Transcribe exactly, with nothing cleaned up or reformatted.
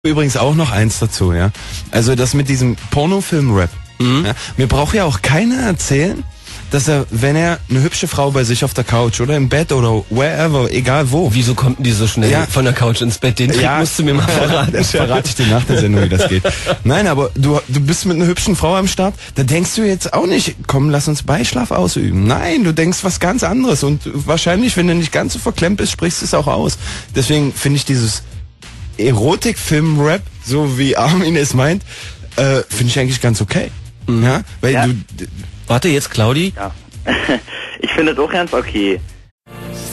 Übrigens auch noch eins dazu, ja. Also das mit diesem Pornofilm-Rap. Mhm. Ja, mir braucht ja auch keiner erzählen, dass er, wenn er eine hübsche Frau bei sich auf der Couch oder im Bett oder wherever, egal wo. Wieso kommt denn die so schnell ja. von der Couch ins Bett? Den Trick ja, musst du mir mal verraten. Das verrate ich dir nach der Sendung, wie das geht. Nein, aber du, du bist mit einer hübschen Frau am Start, da denkst du jetzt auch nicht, komm, lass uns Beischlaf ausüben. Nein, du denkst was ganz anderes und wahrscheinlich, wenn du nicht ganz so verklemmt bist, sprichst du es auch aus. Deswegen finde ich dieses Erotikfilm-Rap, so wie Armin es meint, äh, finde ich eigentlich ganz okay. Mhm. Ja, weil ja. du... Warte, jetzt Claudi? Ja. Ich finde es auch ganz okay.